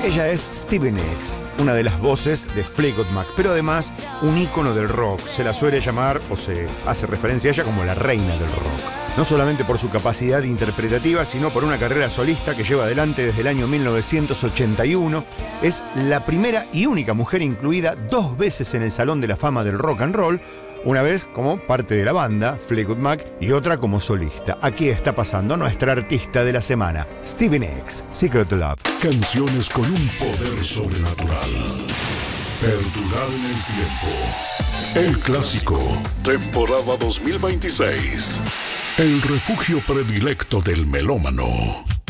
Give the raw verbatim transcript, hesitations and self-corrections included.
Ella es Stevie Nicks, una de las voces de Fleetwood Mac, pero además un ícono del rock. Se la suele llamar, o se hace referencia a ella como la reina del rock. No solamente por su capacidad interpretativa, sino por una carrera solista que lleva adelante desde el año mil novecientos ochenta y uno. Es la primera y única mujer incluida dos veces en el Salón de la Fama del Rock and Roll, una vez como parte de la banda, Fleetwood Mac, y otra como solista. Aquí está pasando nuestra artista de la semana, Stevie Nicks, Secret Love. Canciones con un poder sobrenatural. Perdurar en el tiempo. El clásico, temporada dos mil veintiséis. El refugio predilecto del melómano.